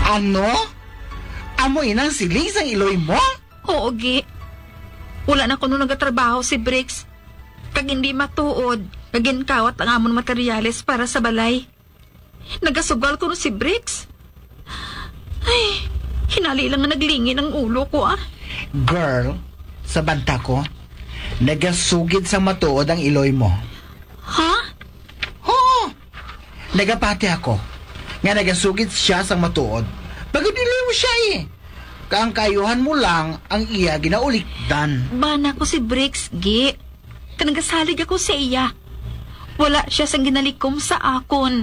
Ano? Amo inang siling sang iloy mo? Oo, Gi. Wala na ko nung nagatrabaho si Bricks. Kag hindi matuod, kaginkawat ang amon materyales para sa balay. Nagasugal ko no si Bricks. Ay, hinali lang na naglingi ng ulo ko Girl, sa banta ko, nagasugid sa matuod ang iloy mo. Ha? Oo! Nagapati ako. Nga nagasugid siya sa matuod. Pagadiloy mo siya Kaang kayuhan mo lang ang iya ginaulikdan. Bana ko si Bricks, Gi. Kanagasalig ako sa iya. Wala siya sang ginalikom sa akon.